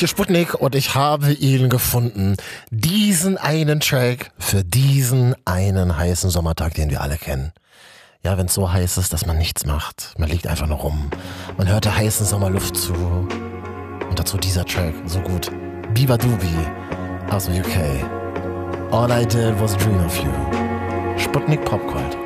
hier Sputnik und ich habe ihn gefunden. Diesen einen Track für diesen einen heißen Sommertag, den wir alle kennen. Ja, wenn es so heiß ist, dass man nichts macht. Man liegt einfach nur rum. Man hört der heißen Sommerluft zu. Und dazu dieser Track, so gut. Biba Dubi aus dem UK. All I did was dream of you. Sputnik Popgold.